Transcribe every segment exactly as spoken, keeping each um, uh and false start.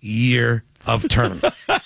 year of tournament.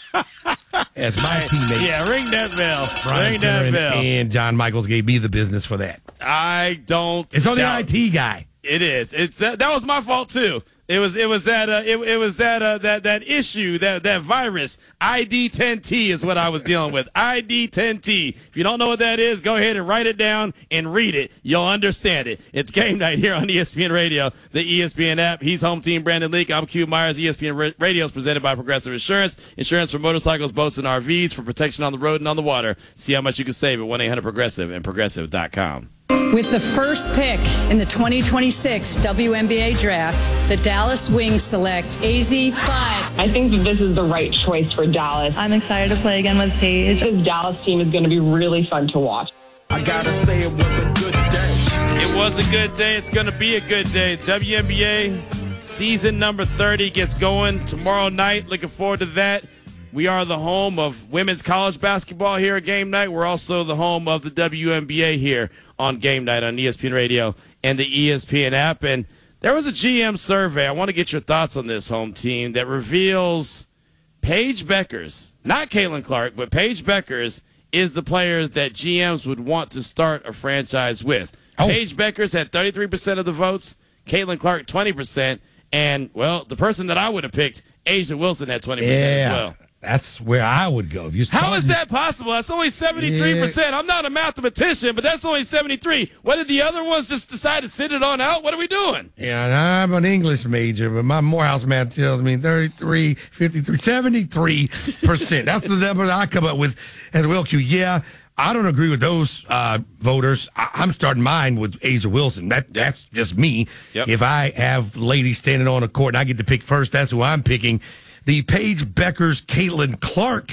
As my teammate. Yeah, ring that bell. Brian ring that Curran bell. And John Michaels gave me the business for that. I don't. It's on the doubt. I T guy. It is. It's that. That was my fault too. It was. It was that. Uh, it, it was that. Uh, that. That issue. That. That virus. I D ten T is what I was dealing with. I D ten T. If you don't know what that is, go ahead and write it down and read it. You'll understand it. It's game night here on E S P N Radio, the E S P N app. He's home team Brandon Leak. I'm Q Myers. E S P N Radio is presented by Progressive Insurance. Insurance for motorcycles, boats, and R Vs for protection on the road and on the water. See how much you can save at one eight hundred progressive and progressive dot com. With the first pick in the twenty twenty-six W N B A draft, the Dallas Wings select A Z five. I think that this is the right choice for Dallas. I'm excited to play again with Paige. This Dallas team is going to be really fun to watch. I gotta say it was a good day. It was a good day. It's going to be a good day. W N B A season number thirty gets going tomorrow night. Looking forward to that. We are the home of women's college basketball here at Game Night. We're also the home of the W N B A here on Game Night on E S P N Radio and the E S P N app. And there was a G M survey. I want to get your thoughts on this, home team, that reveals Paige Bueckers, not Caitlin Clark, but Paige Bueckers is the player that G Ms would want to start a franchise with. Oh. Paige Bueckers had thirty-three percent of the votes, Caitlin Clark twenty percent, and, well, the person that I would have picked, A'ja Wilson, had twenty percent yeah. as well. That's where I would go. If you How is that possible? That's only seventy-three percent. Yeah. I'm not a mathematician, but that's only seventy-three. What did the other ones just decide to sit it on out? What are we doing? Yeah, and I'm an English major, but my Morehouse math tells me thirty-three, fifty-three, seventy-three percent. That's the number that I come up with as well, Q. Yeah, I don't agree with those uh, voters. I- I'm starting mine with A'ja Wilson. That That's just me. Yep. If I have ladies standing on a court and I get to pick first, that's who I'm picking. The Paige Bueckers, Caitlin Clark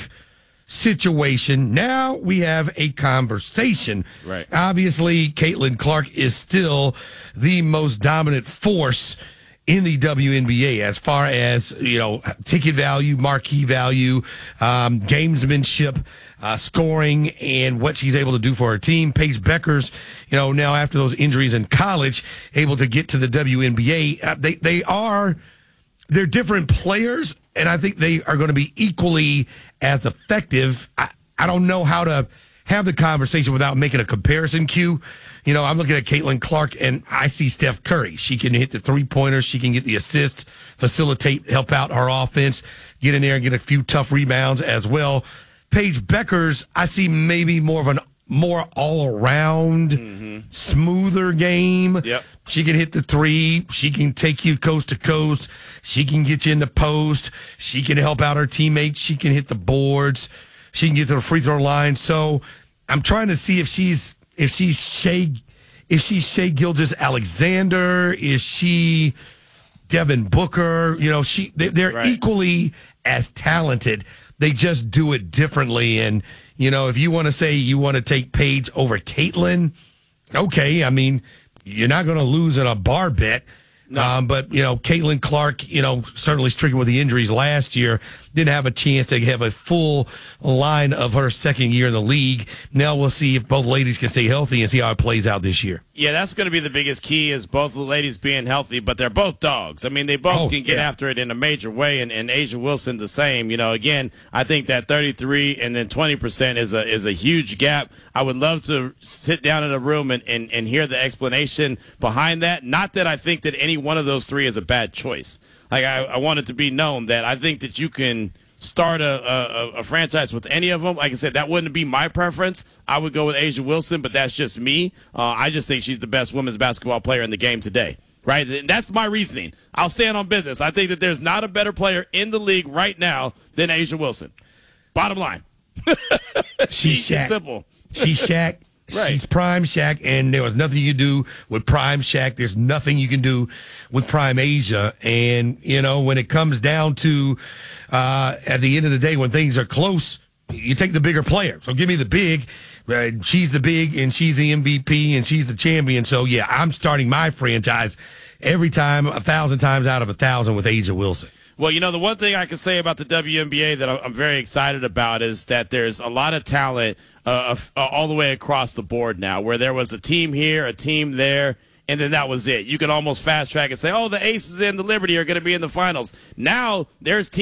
situation. Now we have a conversation. Right. Obviously, Caitlin Clark is still the most dominant force in the W N B A as far as, you know, ticket value, marquee value, um, gamesmanship, uh, scoring, and what she's able to do for her team. Paige Bueckers, you know, now after those injuries in college, able to get to the W N B A. Uh, they, they are, they're different players, and I think they are going to be equally as effective. I, I don't know how to have the conversation without making a comparison, Q. You know, I'm looking at Caitlin Clark, and I see Steph Curry. She can hit the three-pointers. She can get the assists, facilitate, help out her offense, get in there and get a few tough rebounds as well. Paige Bueckers, I see maybe more of an more all-around, mm-hmm. smoother game. Yep. She can hit the three. She can take you coast to coast. She can get you in the post. She can help out her teammates. She can hit the boards. She can get to the free throw line. So I'm trying to see if she's if she's Shea if she's Shea Gilgeous-Alexander. Is she Devin Booker? You know, she they, they're right. equally as talented. They just do it differently. And you know, if you want to say you want to take Paige over Caitlin, okay. I mean, you're not going to lose in a bar bet. No. Um, but, you know, Caitlin Clark, you know, certainly stricken with the injuries last year, didn't have a chance to have a full line of her second year in the league. Now we'll see if both ladies can stay healthy and see how it plays out this year. Yeah, that's going to be the biggest key is both the ladies being healthy, but they're both dogs. I mean, they both oh, can get yeah. after it in a major way, and, and A'ja Wilson the same. You know, again, I think that thirty-three and then twenty percent is a is a huge gap. I would love to sit down in a room and, and, and hear the explanation behind that. Not that I think that any one of those three is a bad choice. Like, I, I want it to be known that I think that you can start a, a, a franchise with any of them. Like I said, that wouldn't be my preference. I would go with A'ja Wilson, but that's just me. Uh, I just think she's the best women's basketball player in the game today. Right? And that's my reasoning. I'll stand on business. I think that there's not a better player in the league right now than A'ja Wilson. Bottom line. She's Shaq. Simple. She's Shaq. Right. She's prime Shaq, and there was nothing you do with prime Shaq. There's nothing you can do with prime A'ja. And, you know, when it comes down to uh, at the end of the day, when things are close, you take the bigger player. So give me the big. Uh, she's the big, and she's the M V P, and she's the champion. So, yeah, I'm starting my franchise every time, a thousand times out of a thousand with A'ja Wilson. Well, you know, the one thing I can say about the W N B A that I'm very excited about is that there's a lot of talent uh, all the way across the board now, where there was a team here, a team there, and then that was it. You can almost fast track and say, oh, the Aces and the Liberty are going to be in the finals. Now there's teams